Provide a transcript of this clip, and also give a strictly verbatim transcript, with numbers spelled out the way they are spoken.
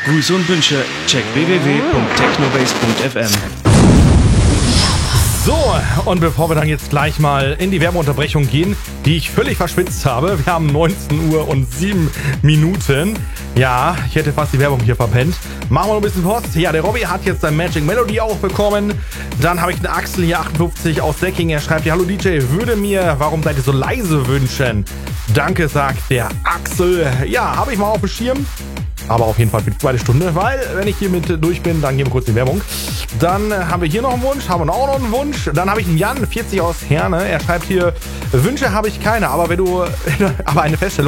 Grüße und Wünsche, check w w w punkt technobase punkt f m. So, und bevor wir dann jetzt gleich mal in die Werbeunterbrechung gehen, die ich völlig verschwitzt habe, wir haben neunzehn Uhr und sieben Minuten. Ja, ich hätte fast die Werbung hier verpennt. Machen wir noch ein bisschen Post. Ja, der Robby hat jetzt sein Magic Melody auch bekommen. Dann habe ich den Axel hier achtundfünfzig aus Säcking. Er schreibt, ja, hallo D J, würde mir, warum seid ihr so leise wünschen? Danke, sagt der Axel. Ja, habe ich mal auf dem Schirm. Aber auf jeden Fall für die zweite Stunde, weil wenn ich hier mit durch bin, dann gehen wir kurz in die Werbung. Dann haben wir hier noch einen Wunsch, haben wir auch noch einen Wunsch. Dann habe ich einen Jan, vierzig aus Herne. Er schreibt hier, Wünsche habe ich keine, aber wenn du, aber eine Feststellung.